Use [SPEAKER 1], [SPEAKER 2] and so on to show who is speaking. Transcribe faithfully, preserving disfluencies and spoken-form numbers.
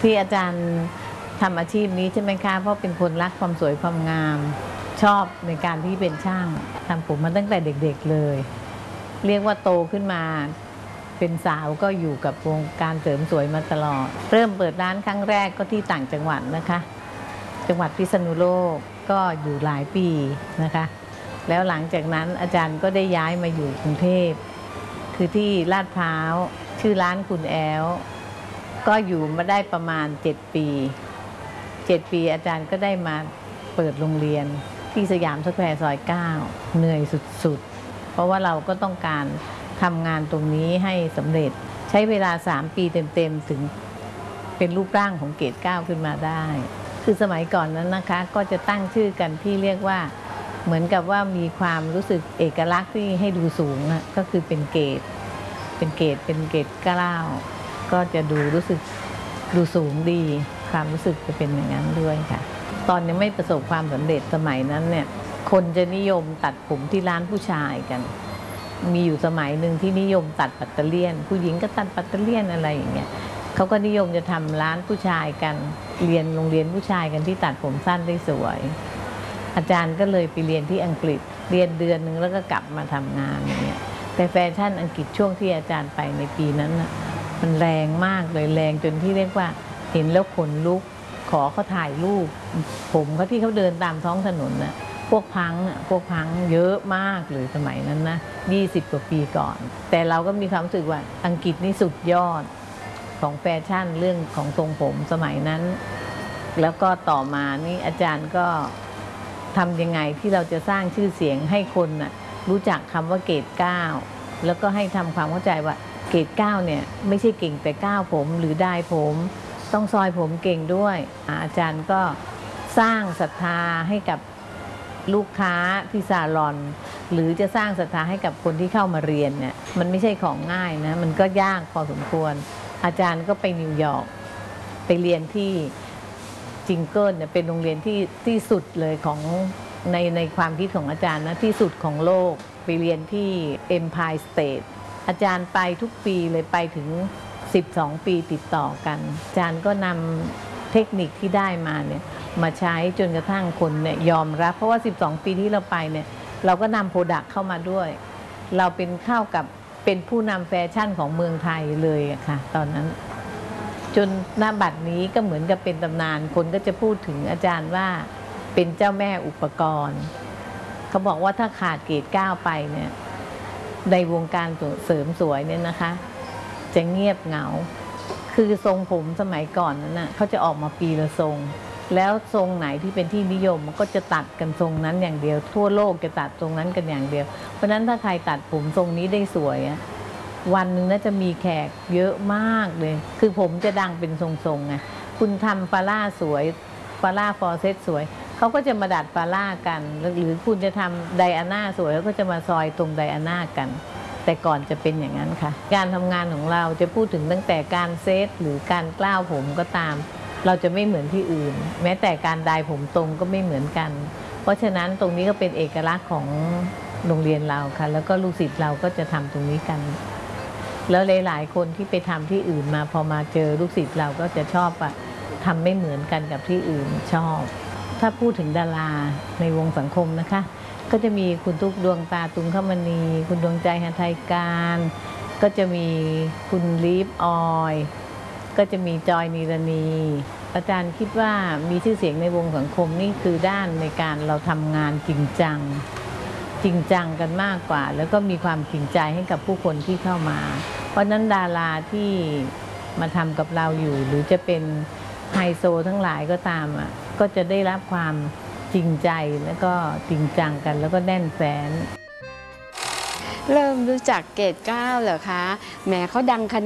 [SPEAKER 1] ที่อาจารย์ทำอาชีพนี้ใช่ไหมคะเพราะเป็นคนรักความสวยความงามชอบในการที่เป็นช่างทำผมมาตั้งแต่เด็กๆเลยเรียกว่าโตขึ้นมาเป็นสาวก็อยู่กับวงการเสริมสวยมาตลอดเริ่มเปิดร้านครั้งแรกก็ที่ต่างจังหวัดนะคะจังหวัดพิษณุโลกก็อยู่หลายปีนะคะแล้วหลังจากนั้นอาจารย์ก็ได้ย้ายมาอยู่กรุงเทพคือที่ลาดพร้าวชื่อร้านคุณแอลก็อยู่มาได้ประมาณเจ็ดปีเจ็ดปีอาจารย์ก็ได้มาเปิดโรงเรียนที่สยามสแควร์ซอยเก้าเหนื่อยสุดๆเพราะว่าเราก็ต้องการทำงานตรงนี้ให้สำเร็จใช้เวลาสามปีเต็มๆถึงเป็นรูปร่างของเกรดเก้าขึ้นมาได้คือสมัยก่อนนั้นนะคะก็จะตั้งชื่อกันที่เรียกว่าเหมือนกับว่ามีความรู้สึกเอกลักษณ์ที่ให้ดูสูงนะก็คือเป็นเกรดเป็นเกรดเป็นเกรดเก้าก็จะดูรู้สึกดูสูงดีความรู้สึกจะเป็นอย่างนั้นด้วยค่ะตอนยังไม่ประสบความสำเร็จสมัยนั้นเนี่ยคนจะนิยมตัดผมที่ร้านผู้ชายกันมีอยู่สมัยหนึ่งที่นิยมตัดปัตเตอร์เลียนผู้หญิงก็ตัดปัตเตอร์เลียนอะไรอย่างเงี้ยเขาก็นิยมจะทำร้านผู้ชายกันเรียนโรงเรียนผู้ชายกันที่ตัดผมสั้นได้สวยอาจารย์ก็เลยไปเรียนที่อังกฤษเรียนเดือนหนึ่งแล้วก็กลับมาทำงานอย่างเงี้ยแต่แฟชั่นอังกฤษช่วงที่อาจารย์ไปในปีนั้นน่ะมันแรงมากเลยแรงจนที่เรียกว่าเห็นแล้วขนลุกขอเขาถ่ายรูปผมเขาที่เขาเดินตามท้องถนนน่ะพวกพังพวกพังเยอะมากเลยสมัยนั้นนะยี่สิบกว่าปีก่อนแต่เราก็มีความรู้สึกว่าอังกฤษนี่สุดยอดของแฟชั่นเรื่องของทรงผมสมัยนั้นแล้วก็ต่อมานี่อาจารย์ก็ทำยังไงที่เราจะสร้างชื่อเสียงให้คนน่ะรู้จักคำว่าเกรดเก้าแล้วก็ให้ทำความเข้าใจว่าเกรดเก้าเนี่ยไม่ใช่เก่งแต่ก้าวผมหรือได้ผมต้องซอยผมเก่งด้วยอาจารย์ก็สร้างศรัทธาให้กับลูกค้าที่ซาลอนหรือจะสร้างศรัทธาให้กับคนที่เข้ามาเรียนเนี่ยมันไม่ใช่ของง่ายนะมันก็ยากพอสมควรอาจารย์ก็ไปนิวยอร์กไปเรียนที่จิงเกิลเนี่ยเป็นโรงเรียนที่ที่สุดเลยของในในความคิดของอาจารย์นะที่สุดของโลกไปเรียนที่ Empire State อาจารย์ไปทุกปีเลยไปถึงสิบสองปีติดต่อกันอาจารย์ก็นำเทคนิคที่ได้มาเนี่ยมาใช้จนกระทั่งคนเนี่ยยอมรับเพราะว่าสิบสองปีที่เราไปเนี่ยเราก็นำโปรดักต์เข้ามาด้วยเราเป็นเข้ากับเป็นผู้นำแฟชั่นของเมืองไทยเลยอะค่ะตอนนั้นจนหน้าบัดนี้ก็เหมือนกับเป็นตำนานคนก็จะพูดถึงอาจารย์ว่าเป็นเจ้าแม่อุปกรณ์เขาบอกว่าถ้าขาดเกรดเก้าไปเนี่ยในวงการเสริมสวยเนี่ยนะคะจะเงียบเหงาคือทรงผมสมัยก่อนนั้นน่ะเขาจะออกมาปีละทรงแล้วทรงไหนที่เป็นที่นิยมมันก็จะตัดกันทรงนั้นอย่างเดียวทั่วโลกจะตัดทรงนั้นกันอย่างเดียวเพราะฉะนั้นถ้าใครตัดผมทรงนี้ได้สวยอะวันหนึ่งน่าจะมีแขกเยอะมากเลยคือผมจะดังเป็นทรงๆไงคุณทำฟาร่าสวยฟาร่าฟอร์เซตสวยเขาก็จะมาดัดฟาร่ากันหรือคุณจะทำไดอาน่าสวยเขาก็จะมาซอยตรงไดอาน่ากันแต่ก่อนจะเป็นอย่างนั้นค่ะการทำงานของเราจะพูดถึงตั้งแต่การเซตหรือการกล้าวผมก็ตามเราจะไม่เหมือนที่อื่นแม้แต่การดายผมตรงก็ไม่เหมือนกันเพราะฉะนั้นตรงนี้ก็เป็นเอกลักษณ์ของโรงเรียนเราค่ะแล้วก็ลูกศิษย์เราก็จะทำตรงนี้กันแล้วหลายๆคนที่ไปทำที่อื่นมาพอมาเจอลูกศิษย์เราก็จะชอบอะทำไม่เหมือนกันกับที่อื่นชอบถ้าพูดถึงดาราในวงสังคมนะคะก็จะมีคุณตุ๊กดวงตาตุงคมณีคุณดวงใจหทัยการก็จะมีคุณลีฟออยก็จะมีจอยนีรณีอาจารย์คิดว่ามีชื่อเสียงในวงสังคมนี่คือด้านในการเราทำงานจริงจังจริงจังกันมากกว่าแล้วก็มีความจริงใจให้กับผู้คนที่เข้ามาเพราะนั้นดาราที่มาทำกับเราอยู่หรือจะเป็นไฮโซทั้งหลายก็ตามอ่ะก็จะได้รับความจริงใจแล้วก็จริงจังกันแล้วก็แน่นแฟ้น
[SPEAKER 2] เริ่มรู้จักเกรดเก้าเหรอคะแหมเขาดังขนาด